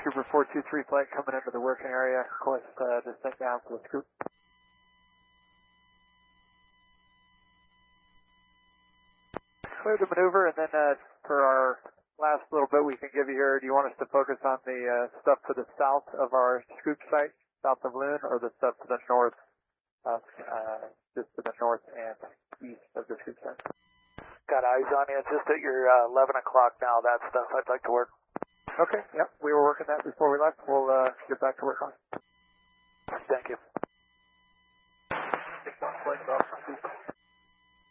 Trooper 423 flight coming into the working area. Request descent down for the scoop. Clear the maneuver, and then for our last little bit we can give you here, do you want us to focus on the stuff to the south of our scoop site, south of Loon, or the stuff to the north, just to the north and east of the scoop site? Got eyes on you. Just at your 11 o'clock now, that stuff I'd like to work. Okay, yep, we were working that before we left. We'll get back to work on it. Thank you.